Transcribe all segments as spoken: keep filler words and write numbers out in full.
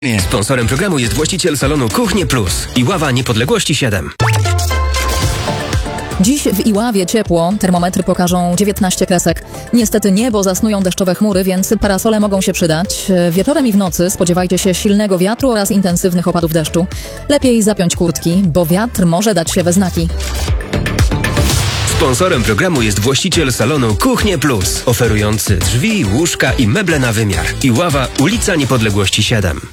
Sponsorem programu jest właściciel salonu Kuchnie Plus. Iława Niepodległości siedem. Dziś w Iławie ciepło, termometry pokażą dziewiętnaście kresek. Niestety niebo zasnują deszczowe chmury, więc parasole mogą się przydać. Wieczorem i w nocy spodziewajcie się silnego wiatru oraz intensywnych opadów deszczu. Lepiej zapiąć kurtki, bo wiatr może dać się we znaki. Sponsorem programu jest właściciel salonu Kuchnie Plus, oferujący drzwi, łóżka i meble na wymiar. Iława, ulica Niepodległości siedem.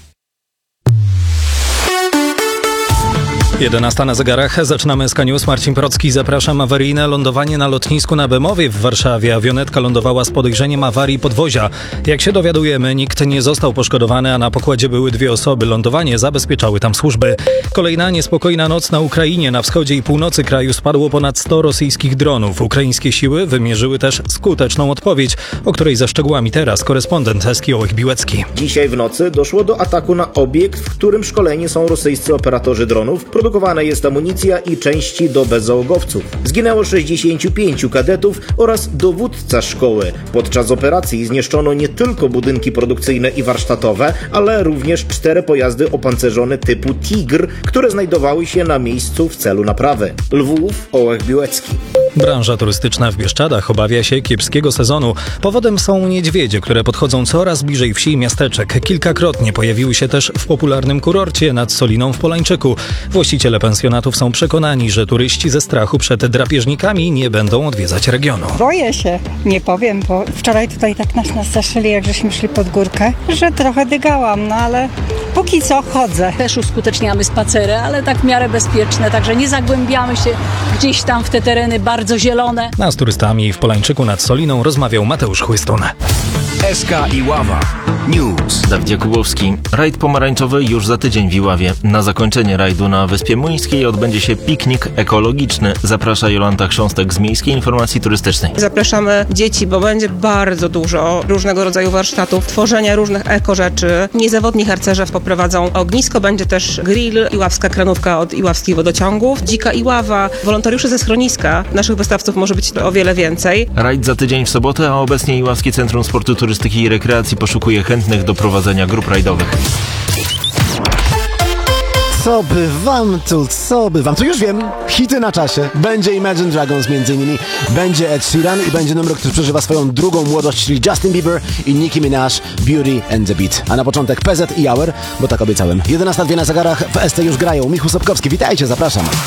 jedenasta na zegarach. Zaczynamy z K News. Marcin Procki. Zapraszam. Awaryjne lądowanie na lotnisku na Bemowie w Warszawie. Awionetka lądowała z podejrzeniem awarii podwozia. Jak się dowiadujemy, nikt nie został poszkodowany, a na pokładzie były dwie osoby. Lądowanie zabezpieczały tam służby. Kolejna niespokojna noc na Ukrainie. Na wschodzie i północy kraju spadło ponad sto rosyjskich dronów. Ukraińskie siły wymierzyły też skuteczną odpowiedź, o której ze szczegółami teraz korespondent Eski Ołech-Biłecki. Dzisiaj w nocy doszło do ataku na obiekt, w którym szkoleni są rosyjscy operatorzy dronów. Produkowana jest amunicja i części do bezzałogowców. Zginęło sześćdziesięciu pięciu kadetów oraz dowódca szkoły. Podczas operacji zniszczono nie tylko budynki produkcyjne i warsztatowe, ale również cztery pojazdy opancerzone typu Tigr, które znajdowały się na miejscu w celu naprawy. Lwów, Ołech-Biłecki. Branża turystyczna w Bieszczadach obawia się kiepskiego sezonu. Powodem są niedźwiedzie, które podchodzą coraz bliżej wsi i miasteczek. Kilkakrotnie pojawiły się też w popularnym kurorcie nad Soliną w Polańczyku. Właściciele pensjonatów są przekonani, że turyści ze strachu przed drapieżnikami nie będą odwiedzać regionu. Boję się, nie powiem, bo wczoraj tutaj tak nas nastraszyli, jak żeśmy szli pod górkę, że trochę dygałam, no ale póki co chodzę. Też uskuteczniamy spacery, ale tak w miarę bezpieczne, także nie zagłębiamy się gdzieś tam w te tereny bardzo zielone. A z turystami w Polańczyku nad Soliną rozmawiał Mateusz Chłystun. S K Iława News. Dawid Jakubowski. Rajd pomarańczowy już za tydzień w Iławie. Na zakończenie rajdu na Wyspie Młyńskiej odbędzie się piknik ekologiczny. Zaprasza Jolanta Chrząstek z Miejskiej Informacji Turystycznej. Zapraszamy dzieci, bo będzie bardzo dużo różnego rodzaju warsztatów, tworzenia różnych eko rzeczy. Niezawodni harcerze poprowadzą ognisko, będzie też grill, iławska kranówka od iławskich wodociągów, dzika Iława, wolontariusze ze schroniska. Naszych wystawców może być o wiele więcej. Rajd za tydzień w sobotę, a obecnie Iławskie Centrum Sportu, Turystyki i Rekreacji poszukuje chętnych do prowadzenia grup rajdowych. Co by wam tu, co by wam tu, już wiem, hity na czasie. Będzie Imagine Dragons między innymi, będzie Ed Sheeran i będzie numer, który przeżywa swoją drugą młodość, czyli Justin Bieber i Nicki Minaj, Beauty and the Beat. A na początek P Z i Hour, bo tak obiecałem. jedenasta dwie na zegarach, w S T już grają. Michał Sobkowski, witajcie, zapraszam.